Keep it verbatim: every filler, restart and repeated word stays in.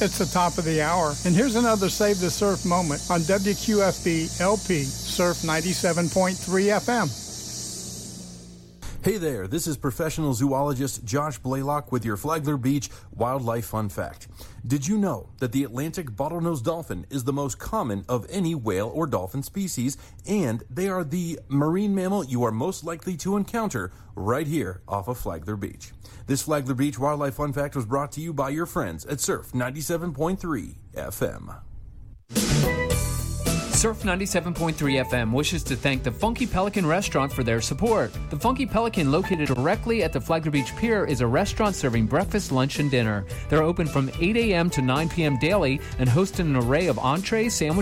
It's the top of the hour, and here's another Save the Surf moment on W Q F B L P Surf ninety-seven point three F M. Hey there, this is professional zoologist Josh Blaylock with your Flagler Beach Wildlife Fun Fact. Did you know that the Atlantic bottlenose dolphin is the most common of any whale or dolphin species, and they are the marine mammal you are most likely to encounter right here off of Flagler Beach? This Flagler Beach Wildlife Fun Fact was brought to you by your friends at Surf ninety-seven point three F M. Surf ninety-seven point three F M wishes to thank the Funky Pelican Restaurant for their support. The Funky Pelican, located directly at the Flagler Beach Pier, is a restaurant serving breakfast, lunch, and dinner. They're open from eight a.m. to nine p.m. daily and host an array of entrees, sandwiches,